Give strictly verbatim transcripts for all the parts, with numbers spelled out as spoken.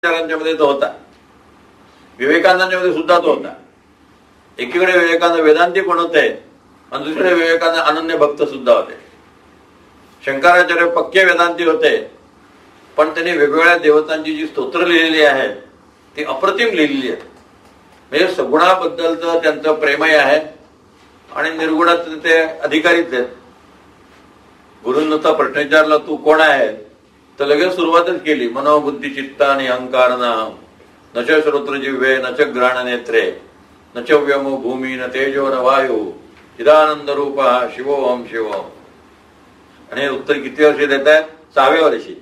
मध्ये तो होता, विवेकानंदांच्या सुद्धा तो होता. एकीकडे विवेकानंद वेदांती पण होते आणि दुसरीकडे विवेकानंद अनन्य भक्त सुद्धा होते. शंकराचार्य पक्के वेदांती होते, पण त्यांनी वेगवेगळ्या देवतांची जी स्तोत्र लिहिलेली आहेत ती अप्रतिम लिहिलेली आहेत. म्हणजे सगुणाबद्दलचं त्यांचं प्रेमही आहे आणि निर्गुणात ते अधिकारीच आहेत. गुरुंचा प्रश्न विचारला तू कोण आहे, तर लगेच सुरुवातच केली, मनोबुद्धी चित्त आणि अहंकार नाम न च श्रोत्र जिव्हे न च घ्राण नेत्रे न च व्यमो भूमी न तेजो न वायू चिदानंद रूप शिवोम शिवोम. आणि उत्तर किती वर्षी देत आहेत? सहाव्या वर्षी.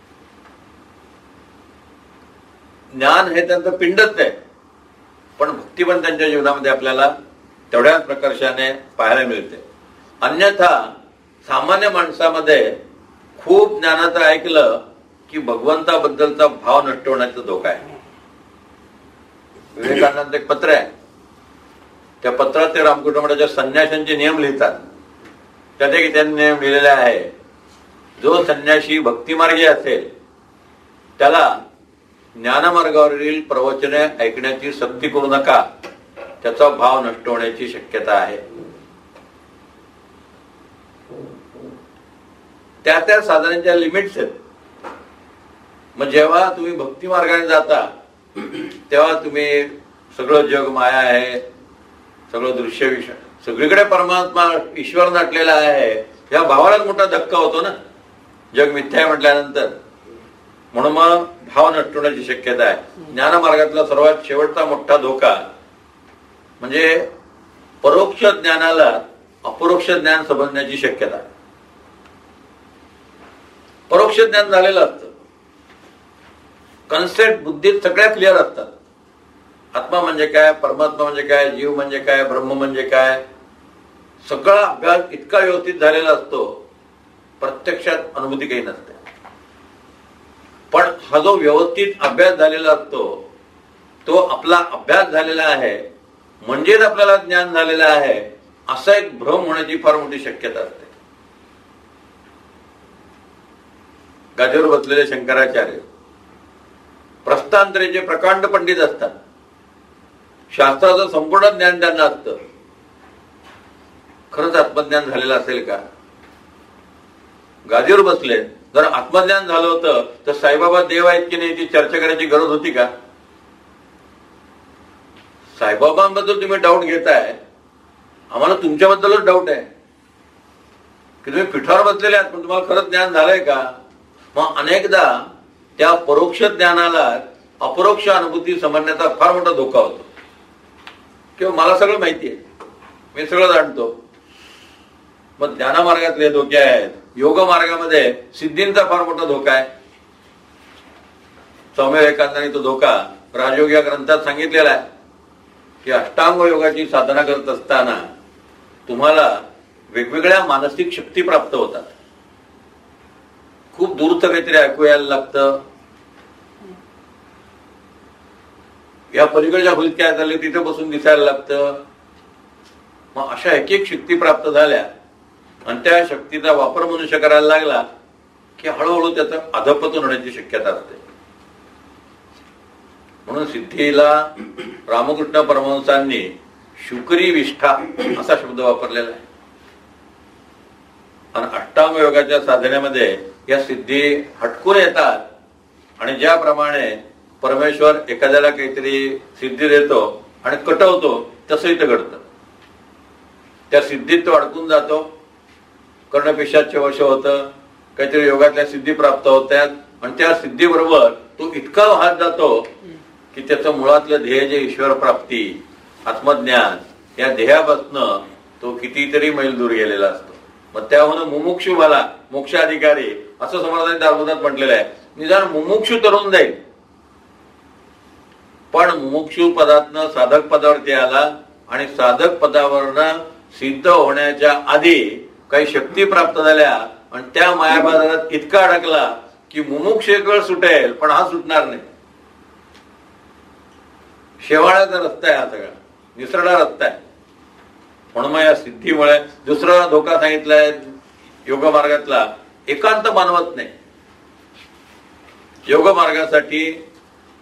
ज्ञान हे त्यांचं पिंडच आहे, पण भक्ती पण त्यांच्या जीवनामध्ये आपल्याला तेवढ्याच प्रकर्षाने पाहायला मिळते. अन्यथा सामान्य माणसामध्ये खूप ज्ञानाचं ऐकलं की भगवंताबद्दलचा भाव नष्ट होण्याचा धोका आहे. विवेकानंद एक पत्र आहे, त्या पत्रात ते रामकृष्ण मठाच्या संन्याशांचे नियम लिहितात. त्यात एक त्यांनी नियम लिहिलेला आहे, जो संन्यासी भक्तिमार्गी असेल त्याला ज्ञानमार्गावरील प्रवचने ऐकण्याची सक्ती करू नका, त्याचा भाव नष्ट होण्याची शक्यता आहे. त्या त्या साधनांच्या लिमिट्स आहेत. मग जेव्हा तुम्ही भक्ती मार्गाने जाता तेव्हा तुम्ही सगळं जग माया आहे, सगळं दृश्य विषय, सगळीकडे परमात्मा ईश्वर नटलेला आहे, या भावालाच मोठा धक्का होतो ना जग मिथ्या आहे म्हटल्यानंतर. म्हणून मग भाव नष्ट होण्याची शक्यता आहे. ज्ञानमार्गातला सर्वात शेवटचा मोठा धोका म्हणजे परोक्ष ज्ञानाला अपरोक्ष ज्ञान समजण्याची शक्यता. परोक्ष ज्ञान झालेलं असतं, कन्सेप्ट बुद्धीत सगळ्या क्लिअर असतात. आत्मा म्हणजे काय, परमात्मा म्हणजे काय, जीव म्हणजे काय, ब्रह्म म्हणजे काय, सगळा अभ्यास इतका व्यवस्थित झालेला असतो, प्रत्यक्षात अनुभूती काही नसते. पण हा जो व्यवस्थित अभ्यास झालेला असतो तो आपला अभ्यास झालेला आहे म्हणजेच आपल्याला ज्ञान झालेलं आहे असा एक भ्रम होण्याची फार मोठी शक्यता असते. गादीवर बसलेले शंकराचार्य प्रस्थांतरेचे प्रकांड पंडित असतात, शास्त्राचं संपूर्ण ज्ञान त्यांना असतं. खरंच आत्मज्ञान झालेलं असेल का? गादीवर बसले, जर आत्मज्ञान झालं होतं तर साईबाबा देव आहेत की नाही ती चर्चा करायची गरज होती का? साईबाबांबद्दल तुम्ही डाऊट घेताय, आम्हाला तुमच्याबद्दलच डाऊट आहे की तुम्ही पिठावर बसलेले आहात, पण तुम्हाला खरंच ज्ञान झालंय का? मग अनेकदा त्या परोक्ष ज्ञानाला अपरोक्ष अनुभूती समजण्याचा फार मोठा धोका होतो. किंवा मला सगळं माहिती आहे, मी सगळं जाणतो. मग ज्ञानमार्गातले धोके आहेत. योग मार्गामध्ये सिद्धींचा फार मोठा धोका आहे. स्वामी विवेकानंदांनी तो धोका राजयोग या ग्रंथात सांगितलेला आहे की अष्टांग योगाची साधना करत असताना तुम्हाला वेगवेगळ्या मानसिक शक्ती प्राप्त होतात. खूप दूरचं काहीतरी ऐकू यायला लागतं, या पलीकडच्या खोलीत काय झालं तिथे बसून दिसायला लागतं. मग अशा एक एक शक्ती प्राप्त झाल्या आणि त्या शक्तीचा वापर मनुष्य करायला लागला की हळूहळू त्याचं अधपतन होण्याची शक्यता असते. म्हणून सिद्धीला रामकृष्ण परमहंसांनी शुक्री विष्ठा असा शब्द वापरलेला आहे. आणि अष्टांग योगाच्या साधनेमध्ये या सिद्धी हटकून येतात आणि ज्याप्रमाणे परमेश्वर एखाद्याला काहीतरी सिद्धी देतो आणि कटवतो तसं इथं घडतं. त्या सिद्धीत तो अडकून जातो, कर्णपिशाच्य वश होतं, काहीतरी योगातल्या सिद्धी प्राप्त होत्यात आणि त्या सिद्धीबरोबर तो इतका वाहत जातो की त्याचं मुळातलं ध्येय जे ईश्वर प्राप्ती आत्मज्ञान या ध्येयापासनं तो कितीतरी मैल दूर गेलेला असतो. मग त्याहून मुमुक्षु मला मोक्षाधिकारी असं समर्थांनी दार्शनिकात म्हटलेलं आहे. निदान मुमुक्षु तरुण जाईल, पण मुमुक्षु पदातनं साधक पदावरती आला आणि साधक पदावरनं सिद्ध होण्याच्या आधी काही शक्ती प्राप्त झाल्या आणि त्या मायाबाजारात इतका अडकला की मुमुक्ष एक वेळ सुटेल पण हा सुटणार नाही. शेवाळ्याचा रस्ता आहे हा, सगळा निसरडा रस्ता आहे. म्हणून मग या सिद्धीमुळे दुसरा धोका सांगितलाय योग मार्गातला, एकांत मानवत नाही. योग मार्गासाठी